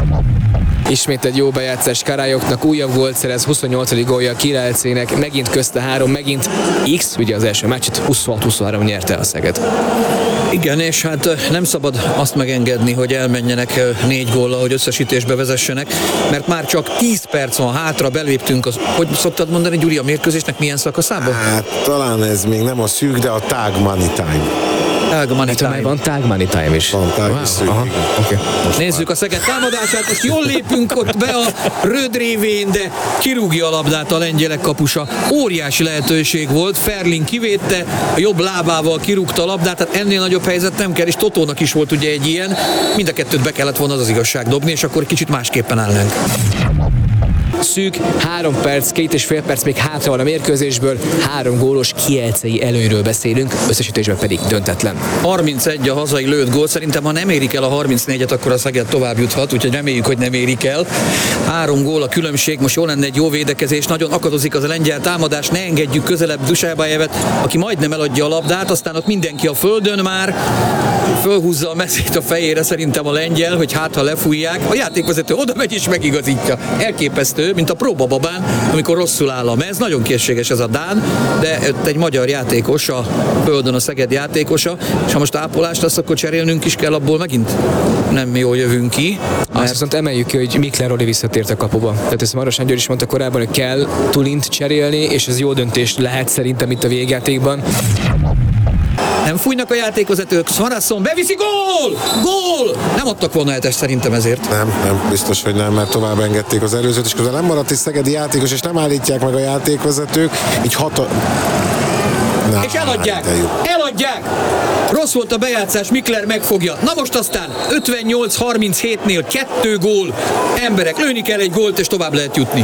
Ismét egy jó bejátszás Karályoknak, újabb gólt szerez, huszonnyolcadik gólja a Kielcének, megint közte három, megint X, ugye az első meccset huszonhat huszonhárom nyerte a Szeged. Igen, és hát nem szabad azt megengedni, hogy elmenjenek négy góllal, hogy összesítésbe vezessenek, mert már csak tíz perc van hátra, beléptünk, az, hogy szoktad mondani, Gyuri, a mérkőzésnek milyen szakaszába? Hát talán ez még nem a szűk, de a tag money time. Tag money time. Van tag money time is. Van tag wow. szűk, okay. Nézzük a Szeged támadását, most jól lépünk ott be a röd révén, de kirúgja a labdát a lengyelek kapusa. Óriási lehetőség volt, Ferlin kivédte, a jobb lábával kirúgta a labdát, tehát ennél nagyobb helyzet nem kell, és Totónak is volt ugye egy ilyen, mind a kettőt be kellett volna az, az igazság dobni, és akkor kicsit másképpen állnánk. Szűk, három perc, két és fél perc még hátra van a mérkőzésből, három gólos kielcei előnyről beszélünk, összesítésben pedig döntetlen. harmincegy a hazai lőtt gól, szerintem ha nem érik el a harmincnégyet, akkor a Szeged tovább juthat, úgyhogy reméljük, hogy nem érik el. Három gól a különbség, most jó lenne egy jó védekezés, nagyon akadozik az a lengyel támadás, ne engedjük közelebb Dusajbajevet, aki majdnem eladja a labdát, aztán ott mindenki a földön már, fölhúzza a messzét a fejére szerintem a lengyel, hogy hát ha lefújják, a játékvezető oda megy és megigazítja. Elképesztő, mint a próbababán, amikor rosszul áll a mez, nagyon készséges ez a dán, de egy magyar játékos, a földön a Szeged játékosa, és ha most ápolást lesz, akkor cserélnünk is kell, abból megint nem jól jövünk ki. Mert... Azt viszont emeljük ki, hogy Mikler Roli visszatért a kapuba. Tehát ezt Maros György is mondta korábban, hogy kell Tulint cserélni, és ez jó döntés lehet szerintem itt a végjátékban. Nem fújnak a játékvezetők, Svensson beviszi, gól! Gól! Nem adtak volna hetest szerintem ezért. Nem, nem, biztos, hogy nem, mert tovább engedték az előzőt, és közben nem maradt is szegedi játékos, és nem állítják meg a játékvezetők, így hat a... Na, és eladják, eladják! Rossz volt a bejátszás, Mikler megfogja. Na most aztán ötvennyolc harminchétnél kettő gól. Emberek, lőni kell egy gólt, és tovább lehet jutni.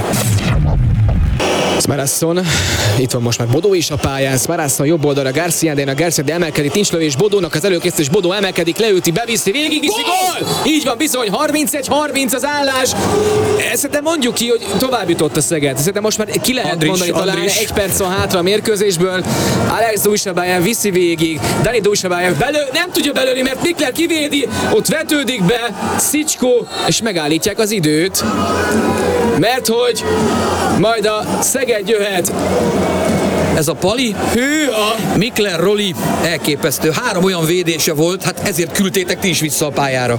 Svensson, itt van most már Bodó is a pályán, Svensson jobb oldalra Garciandénak, Garcia emelkedik, nincs lövés Bodónak, az előkészítés, Bodó emelkedik, leüti, beviszi, végigviszi, gól! Így van, bizony, harmincegy harminc az állás. Szerintem mondjuk ki, hogy tovább jutott a Szeged. Szerintem most már ki lehet Andris, mondani talán, Andris. Egy perc van hátra a mérkőzésből. Alex Dujsabájev viszi végig, Dani Dujsabájev belő, nem tudja belőni, mert Mikler kivédi, ott vetődik be, Szicskó, és megállítják az időt. Mert hogy majd a Szeged jöhet. Ez a Pali, hűha, Mikler Roli, elképesztő. Három olyan védése volt, hát ezért küldtétek ti is vissza a pályára.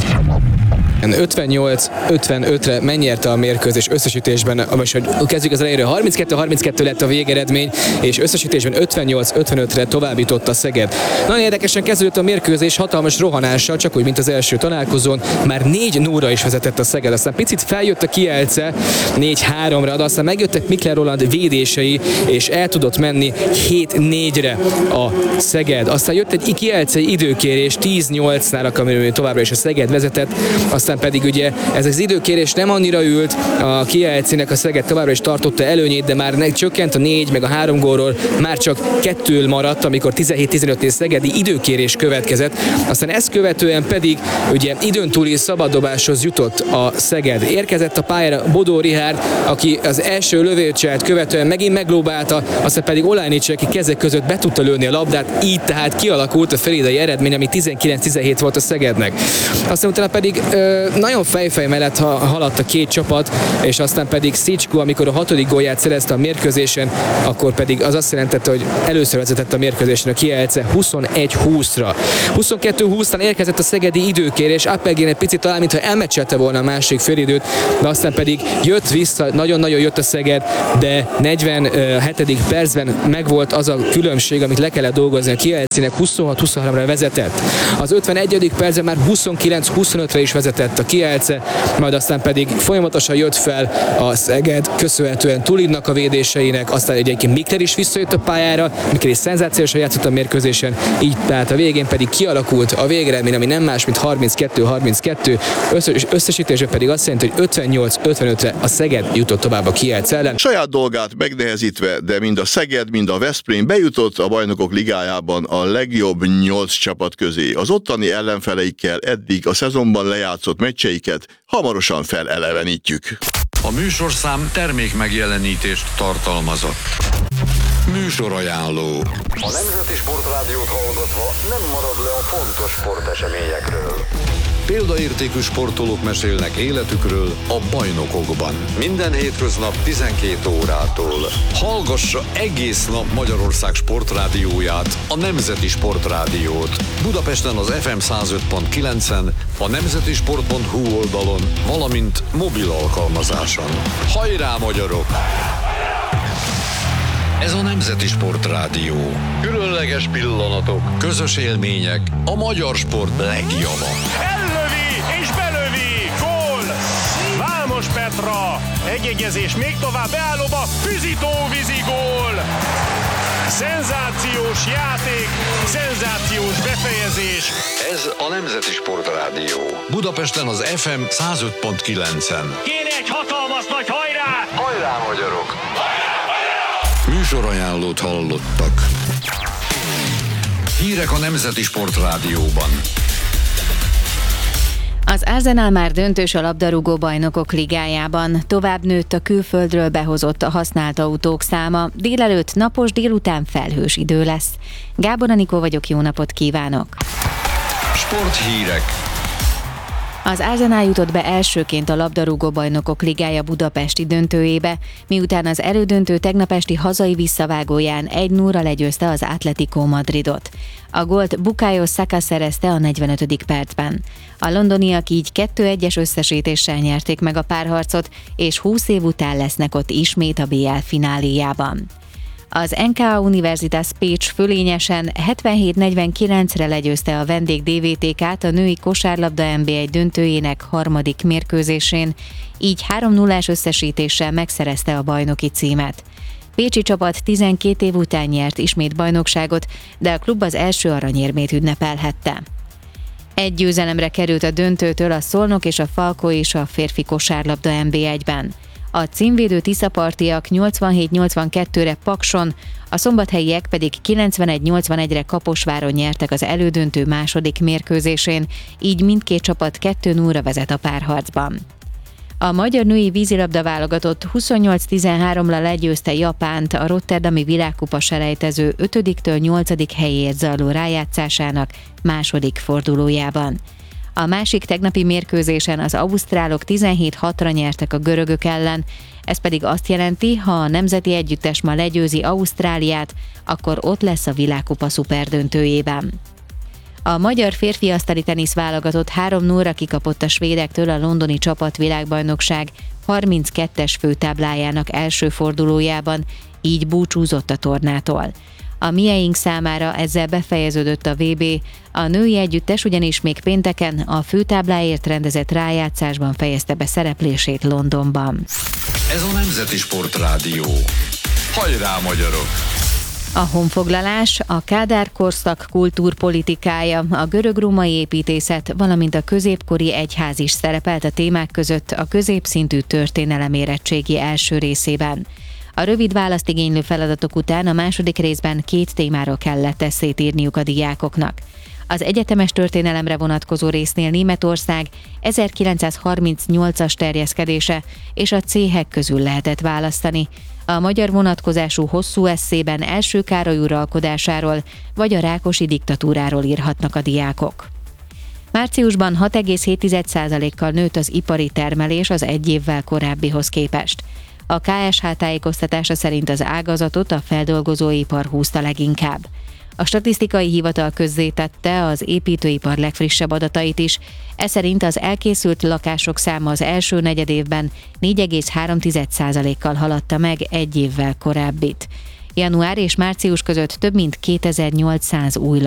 ötvennyolc ötvenötre megnyerte a mérkőzés összesítésben, most hogy kezdjük az elejéről, harminckettő harminckettő lett a végeredmény, és összesítésben ötvennyolc ötvenötre tovább jutott a Szeged. Nagyon érdekesen kezdődött a mérkőzés hatalmas rohanással, csak úgy, mint az első találkozón, már négy nulla is vezetett a Szeged, aztán picit feljött a Kielce négy háromra, de aztán megjöttek Mikler Roland védései, és el tudott menni hét négyre a Szeged. Aztán jött egy Kielcei időkérés tíz nyolcnál, amiről továbbra is a Szeged vezetett, aztán pedig ugye ez az időkérés nem annyira ült, a Kielcének a Szeged továbbra is tartotta előnyét, de már ne, csökkent a négy meg a három gólról, már csak kettő maradt, amikor tizenhét tizenötnél szegedi időkérés következett, aztán ezt követően pedig ugye időn túli szabaddobáshoz jutott a Szeged. Érkezett a pályára Bodó Richárd, aki az első lövőcselt követően megint meglóbálta, aztán pedig Olajnicsi, aki kezek között be tudta lőni a labdát, így tehát kialakult a felidei eredmény, ami tizenkilenc tizenhét volt a Szegednek. Aztán utána pedig ö, nagyon fejfej mellett haladt a két csapat, és aztán pedig Szicskó, amikor a hatodik gólját szerezte a mérkőzésen, akkor pedig az azt jelentette, hogy először vezetett a mérkőzésen a Kielce huszonegy húszra. huszonkettő húsztán érkezett a szegedi időkérés, Appelgén egy picit talán, mintha elmeccselte volna a másik félidőt, de aztán pedig jött vissza, nagyon-nagyon jött a Szeged, de negyvenhetedik percben megvolt az a különbség, amit le kellett dolgozni a Kielcének, huszonhat huszonháromra vezetett. Az ötvenegyedik percben már huszonkilenc huszonötre is vezetett lett a Kielce, majd aztán pedig folyamatosan jött fel a Szeged, köszönhetően Tulidnak a védéseinek, aztán egyébként Mikler is visszajött a pályára, Mikler is szenzációsan játszott a mérkőzésen, így tehát a végén pedig kialakult a végeredmény, ami nem más, mint harminckettő harminckettő, összes, összesítésben pedig azt jelenti, hogy ötvennyolc ötvenötre a Szeged jutott tovább a Kielce ellen. Saját dolgát megnehezítve, de mind a Szeged, mind a Veszprém bejutott a Bajnokok Ligájában a legjobb nyolc csapat közé. Az ottani ellenfeleikkel eddig a szezonban lejátszott meccseiket hamarosan felelevenítjük. A műsorszám termék megjelenítést tartalmazott. Műsorajánló. A Nemzeti Sportrádiót hallgatva nem marad le a fontos sporteseményekről. Példaértékű sportolók mesélnek életükről a bajnokokban. Minden hétköznap tizenkét órától. Hallgassa egész nap Magyarország sportrádióját, a Nemzeti Sportrádiót. Budapesten az ef em száz öt pont kilencen, a nemzetisport pont hu oldalon, valamint mobil alkalmazáson. Hajrá, magyarok! Ez a Nemzeti Sportrádió. Különleges pillanatok, közös élmények, a magyar sport legjava. Ellövi és belövi! Gól! Vámos Petra! Egyegyezés még tovább beállóba, Füzitó-vízi gól! Szenzációs játék, szenzációs befejezés. Ez a Nemzeti Sportrádió. Budapesten az ef em száz öt pont kilencen. Kéne egy hatalmas nagy hajrá! Hajrá, magyarok! Műsorajánlót hallottak. Hírek a Nemzeti Sportrádióban. Az Arsenal már döntős a labdarúgó bajnokok ligájában. Tovább nőtt a külföldről behozott a használt autók száma. Délelőtt napos, délután felhős idő lesz. Gábor Anikó vagyok, jó napot kívánok! Sporthírek. Az Arsenal jutott be elsőként a labdarúgó bajnokok ligája budapesti döntőjébe, miután az elődöntő tegnap esti hazai visszavágóján egy nullra legyőzte az Atletico Madridot. A gólt Bukayo Saka szerezte a negyvenötödik percben. A londoniak így kettő egyes összesítéssel nyerték meg a párharcot, és húsz év után lesznek ott ismét a bé el fináléjában. Az en ká á Universitas Pécs fölényesen hetvenhét negyvenkilencre legyőzte a vendég dé vé té ká-t a női kosárlabda en bé egy döntőjének harmadik mérkőzésén, így három nullás összesítéssel megszerezte a bajnoki címet. Pécsi csapat tizenkét év után nyert ismét bajnokságot, de a klub az első aranyérmét ünnepelhette. Egy győzelemre került a döntőtől a Szolnok és a Falko és a férfi kosárlabda en bé egyben. A címvédő tiszapartiak nyolcvanhét nyolcvankettőre Pakson, a szombathelyiek pedig kilencvenegy nyolcvanegyre Kaposváron nyertek az elődöntő második mérkőzésén, így mindkét csapat kettő nullra vezet a párharcban. A magyar női vízilabda válogatott huszonnyolc tizenháromra legyőzte Japánt a rotterdami világkupa selejtező ötödiktől nyolcadik helyéért zajló rájátszásának második fordulójában. A másik tegnapi mérkőzésen az ausztrálok tizenhét hatra nyertek a görögök ellen, ez pedig azt jelenti, ha a nemzeti együttes ma legyőzi Ausztráliát, akkor ott lesz a világkupa szuperdöntőjében. A magyar férfi asztali tenisz válogatott három nullra kikapott a svédektől a londoni csapatvilágbajnokság harminckettes főtáblájának első fordulójában, így búcsúzott a tornától. A mieink számára ezzel befejeződött a vé bé, a női együttes ugyanis még pénteken a főtábláért rendezett rájátszásban fejezte be szereplését Londonban. Ez a Nemzeti Sportrádió. Hajrá, magyarok! A honfoglalás, a Kádár korszak kultúrpolitikája, a görög-római építészet, valamint a középkori egyház is szerepelt a témák között a középszintű történelemérettségi első részében. A rövid választ igénylő feladatok után a második részben két témáról kellett esszét írniuk a diákoknak. Az egyetemes történelemre vonatkozó résznél Németország ezerkilencszázharmincnyolcas terjeszkedése és a céhek közül lehetett választani. A magyar vonatkozású hosszú esszében első Károly uralkodásáról vagy a Rákosi diktatúráról írhatnak a diákok. Márciusban hat egész hét százalékkal nőtt az ipari termelés az egy évvel korábbihoz képest. A ká es há tájékoztatása szerint az ágazatot a feldolgozóipar húzta leginkább. A statisztikai hivatal közzétette az építőipar legfrissebb adatait is, ez szerint az elkészült lakások száma az első negyedévben négy egész három százalékkal haladta meg egy évvel korábbit. Január és március között több mint kétezer-nyolcszáz új